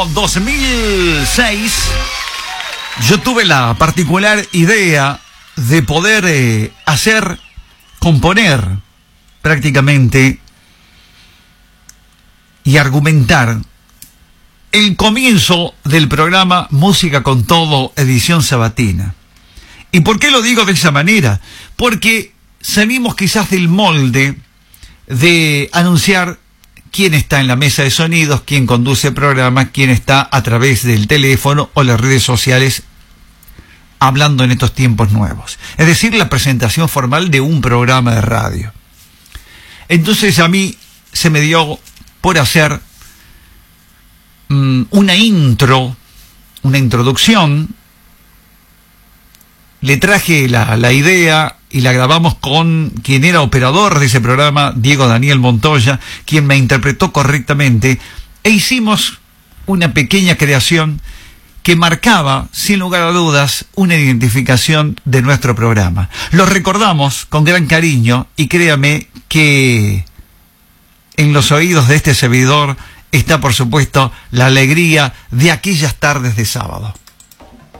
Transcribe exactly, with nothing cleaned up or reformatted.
dos mil seis, yo tuve la particular idea de poder eh, hacer, componer prácticamente y argumentar el comienzo del programa Música con Todo, edición sabatina. ¿Y por qué lo digo de esa manera? Porque salimos quizás del molde de anunciar quién está en la mesa de sonidos, quién conduce el programa, quién está a través del teléfono o las redes sociales hablando en estos tiempos nuevos. Es decir, la presentación formal de un programa de radio. Entonces a mí se me dio por hacer um, una intro, una introducción. Le traje la, la idea y la grabamos con quien era operador de ese programa, Diego Daniel Montoya, quien me interpretó correctamente, e hicimos una pequeña creación que marcaba, sin lugar a dudas, una identificación de nuestro programa. Lo recordamos con gran cariño y créame que en los oídos de este servidor está, por supuesto, la alegría de aquellas tardes de sábado.